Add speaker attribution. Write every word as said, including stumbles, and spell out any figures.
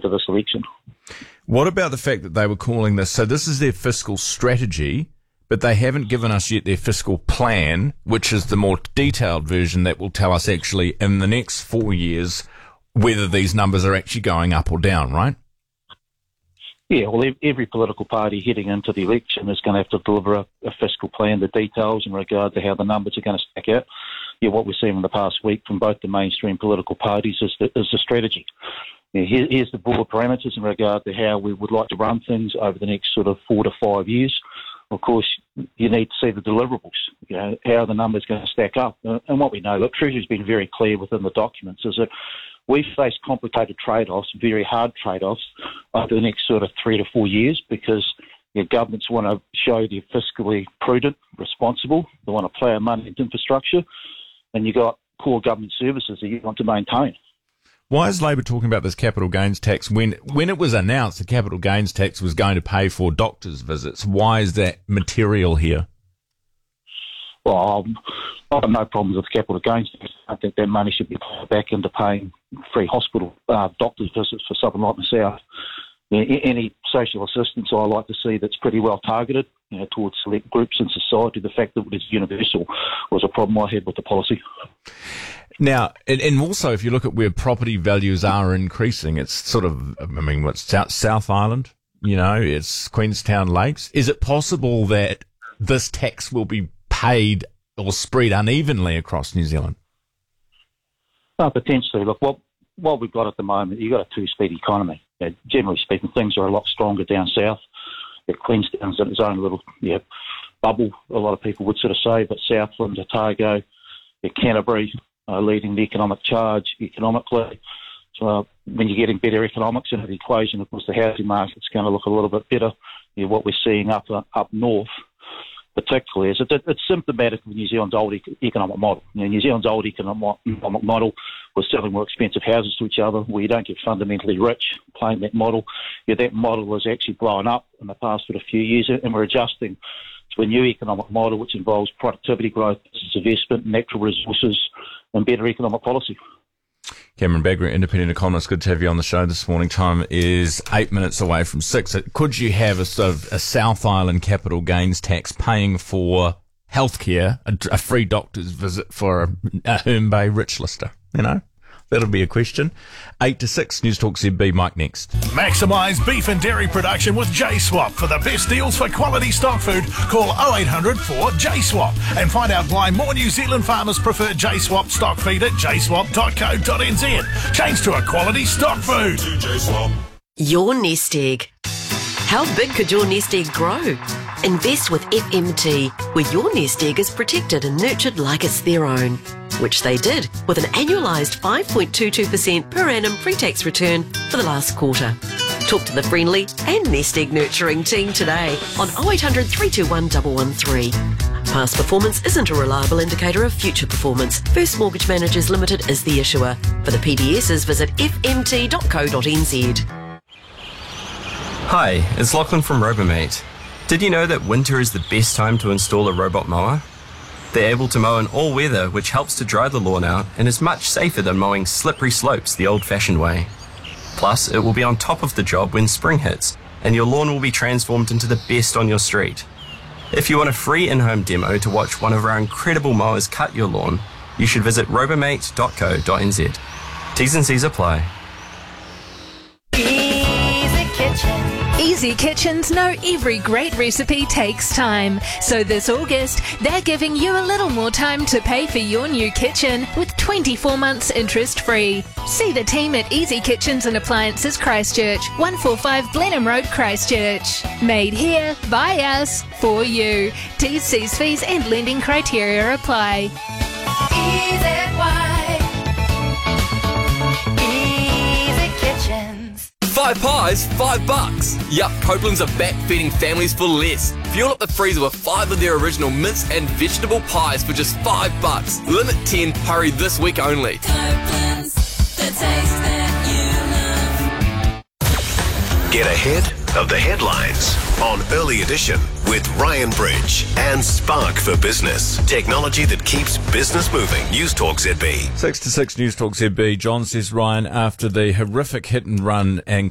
Speaker 1: to this election.
Speaker 2: What about the fact that they were calling this, so this is their fiscal strategy, but they haven't given us yet their fiscal plan, which is the more detailed version that will tell us actually in the next four years whether these numbers are actually going up or down, right?
Speaker 1: Yeah, well, every political party heading into the election is going to have to deliver a, a fiscal plan, the details in regard to how the numbers are going to stack out. Yeah, what we've seen in the past week from both the mainstream political parties is the, is the strategy. Yeah, here, here's the broad parameters in regard to how we would like to run things over the next sort of four to five years. Of course, you need to see the deliverables, you know, how the numbers going to stack up. Uh, and what we know, look, Treasury's been very clear within the documents, is that we face complicated trade-offs, very hard trade-offs over the next sort of three to four years because you know, governments want to show they're fiscally prudent, responsible. They want to plough money into infrastructure. And you've got core government services that you want to maintain.
Speaker 2: Why is Labor talking about this capital gains tax when when it was announced the capital gains tax was going to pay for doctors' visits? Why is that material here?
Speaker 1: Well, I have no problems with capital gains tax. I think that money should be put back into paying free hospital uh, doctors' visits for someone like myself. Any social assistance I like to see that's pretty well targeted, you know, towards select groups in society. The fact that it is universal was a problem I had with the policy.
Speaker 2: Now, and, and also if you look at where property values are increasing, it's sort of, I mean, what's South, South Island, you know, it's Queenstown Lakes. Is it possible that this tax will be paid or spread unevenly across New Zealand?
Speaker 1: Uh, potentially. Look, what, what we've got at the moment, you've got a two-speed economy. You know, generally speaking, things are a lot stronger down south. Yeah, Queenstown's in its own little yeah, bubble, a lot of people would sort of say, but Southland, Otago, yeah, Canterbury uh, leading the economic charge economically. So uh, when you're getting better economics into the equation, of course, the housing market's going to look a little bit better. Yeah, what we're seeing up uh, up north, particularly, is it, it's symptomatic of New Zealand's old e- economic model. You know, New Zealand's old economic, economic model was selling more expensive houses to each other, where you don't get fundamentally rich playing that model. Yeah, that model has actually blown up in the past sort of few years, and we're adjusting to a new economic model which involves productivity growth, investment, natural resources, and better economic policy.
Speaker 2: Cameron Bagger, independent economist, good to have you on the show this morning. Time is eight minutes away from six. Could you have a sort of a South Island capital gains tax paying for healthcare, a, a free doctor's visit for a, a Herne Bay rich lister? You know, that'll be a question. Eight to six, News Talk Z B. Mike next.
Speaker 3: Maximise beef and dairy production with J Swap. For the best deals for quality stock food, call oh eight hundred four J swap and find out why more New Zealand farmers prefer J Swap stock feed at j swap dot co dot n z. Change to a quality stock food.
Speaker 4: Your nest egg. How big could your nest egg grow? Invest with F M T, where your nest egg is protected and nurtured like it's their own, which they did with an annualised five point two two percent per annum pre-tax return for the last quarter. Talk to the friendly and nest egg nurturing team today on oh eight hundred three two one one one three. Past performance isn't a reliable indicator of future performance. First Mortgage Managers Limited is the issuer. For the P D Ss, visit f m t dot co dot n z.
Speaker 5: Hi, it's Lachlan from Robomate. Did you know that winter is the best time to install a robot mower? They're able to mow in all weather, which helps to dry the lawn out and is much safer than mowing slippery slopes the old-fashioned way. Plus, it will be on top of the job when spring hits, and your lawn will be transformed into the best on your street. If you want a free in-home demo to watch one of our incredible mowers cut your lawn, you should visit robomate dot co dot n z. T's and C's apply.
Speaker 6: Easy Kitchen. Easy Kitchens know every great recipe takes time. So this August, they're giving you a little more time to pay for your new kitchen with twenty-four months interest-free. See the team at Easy Kitchens and Appliances Christchurch, one forty-five Blenheim Road, Christchurch. Made here, by us, for you. T's, C's, fees and lending criteria apply.
Speaker 7: Easy White. Easy Kitchens.
Speaker 8: Five pies, five bucks. Yup, Copeland's are back feeding families for less. Fuel up the freezer with five of their original mince and vegetable pies for just five bucks. Limit ten, hurry this week only.
Speaker 7: Copeland's, the taste that you love.
Speaker 9: Get ahead of the headlines on Early Edition with Ryan Bridge and Spark for Business. Technology that keeps business moving. News Talk Z B.
Speaker 2: Six to six News Talk Z B. John says, Ryan, after the horrific hit and run and